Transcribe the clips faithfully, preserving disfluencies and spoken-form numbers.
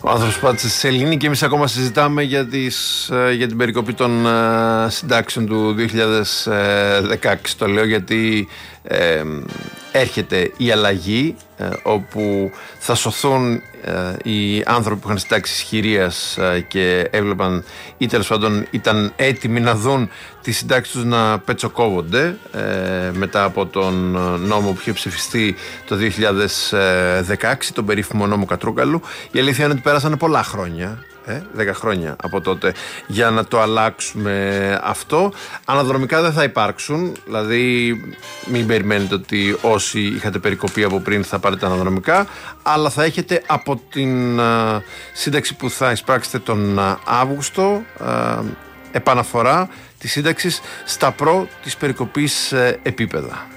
Ο άνθρωπος πάτησε στη σελήνη και εμείς ακόμα συζητάμε για, τις, για την περικοπή των συντάξεων του δύο χιλιάδες δεκαέξι. Το λέω γιατί ε, έρχεται η αλλαγή ε, όπου θα σωθούν ε, οι άνθρωποι που είχαν συντάξεις χειρίας ε, και έβλεπαν ή τέλος πάντων ήταν έτοιμοι να δουν τις συντάξεις τους να πετσοκόβονται ε, μετά από τον νόμο που είχε ψηφιστεί το δύο χιλιάδες δεκαέξι, τον περίφημο νόμο Κατρούγκαλου. Η αλήθεια είναι ότι πέρασαν πολλά χρόνια, ε, δέκα χρόνια από τότε, για να το αλλάξουμε αυτό. Αναδρομικά δεν θα υπάρξουν, δηλαδή μην περιμένετε ότι όσοι είχατε περικοπεί από πριν θα πάρετε αναδρομικά, αλλά θα έχετε από την α, σύνταξη που θα εισπράξετε τον α, Αύγουστο α, επαναφορά της σύνταξης στα προ της περικοπής ε, επίπεδα.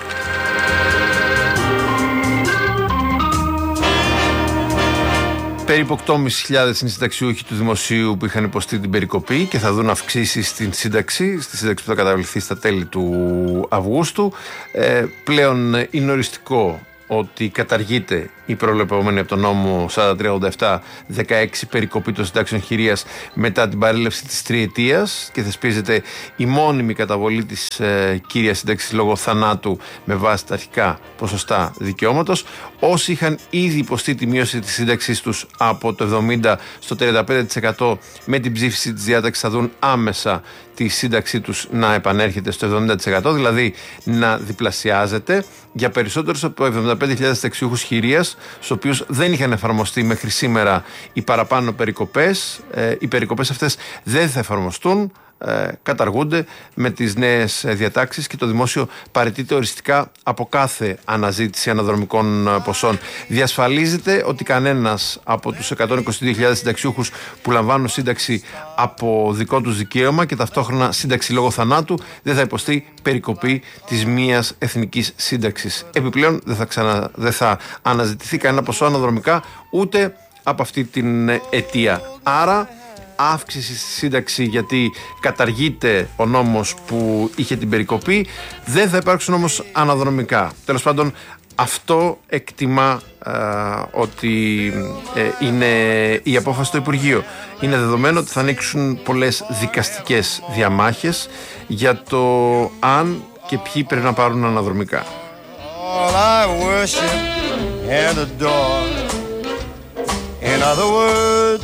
Περίπου οκτώ χιλιάδες πεντακόσιοι είναι οι συνταξιούχοι του δημοσίου που είχαν υποστεί την περικοπή και θα δουν αυξήσεις στην σύνταξη, στη σύνταξη που θα καταβληθεί στα τέλη του Αυγούστου. Ε, πλέον είναι οριστικό ότι καταργείται η προβλεπόμενη από τον νόμο σαράντα τρία ογδόντα επτά δεκαέξι περικοπή των συντάξεων χειρίας μετά την παρέλευση της τριετίας και θεσπίζεται η μόνιμη καταβολή της ε, κύριας σύνταξης λόγω θανάτου με βάση τα αρχικά ποσοστά δικαιώματος. Όσοι είχαν ήδη υποστεί τη μείωση της σύνταξής τους από το εβδομήντα στο τριάντα πέντε τοις εκατό με την ψήφιση της διάταξης θα δουν άμεσα τη σύνταξή τους να επανέρχεται στο εβδομήντα τοις εκατό, δηλαδή να διπλασιάζεται για περισσότερους από εβδομήντα πέντε χιλιάδες συνταξιούχους χειρίας, στους οποίους δεν είχαν εφαρμοστεί μέχρι σήμερα οι παραπάνω περικοπές. Ε, οι περικοπές αυτές δεν θα εφαρμοστούν, ε, καταργούνται με τις νέες διατάξεις και το δημόσιο παραιτείται οριστικά από κάθε αναζήτηση αναδρομικών ποσών. Διασφαλίζεται ότι κανένας από τους εκατόν είκοσι δύο χιλιάδες συνταξιούχους που λαμβάνουν σύνταξη από δικό τους δικαίωμα και ταυτόχρονα σύνταξη λόγω θανάτου δεν θα υποστεί περικοπή της μίας εθνικής σύνταξης. Επιπλέον δεν θα, ξανα, δεν θα αναζητηθεί κανένα ποσό αναδρομικά ούτε από αυτή την αιτία. Άρα αύξηση στη σύνταξη, γιατί καταργείται ο νόμος που είχε την περικοπή, δεν θα υπάρξουν όμως αναδρομικά. Τέλος πάντων, αυτό εκτιμά α, ότι ε, είναι η απόφαση στο Υπουργείο. Είναι δεδομένο ότι θα ανοίξουν πολλές δικαστικές διαμάχες για το αν και ποιοι πρέπει να πάρουν αναδρομικά. All I worship and adore. In other words,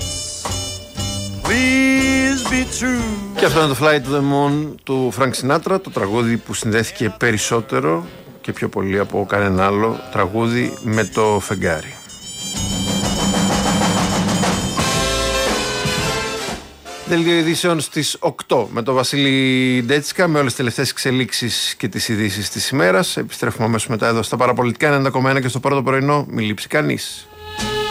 please be true. Και αυτό είναι το Fly to the Moon του Frank Sinatra, το τραγούδι που συνδέθηκε περισσότερο και πιο πολύ από κανένα άλλο τραγούδι με το φεγγάρι. Δελτίο ειδήσεων στις οκτώ με τον Βασίλη Ντέτσικα, με όλες τις τελευταίες εξελίξεις και τις ειδήσεις της ημέρας. Επιστρέφουμε αμέσως μετά εδώ στα παραπολιτικά ενενήντα κόμμα ένα και στο πρώτο πρωινό. Μην λείψει κανείς.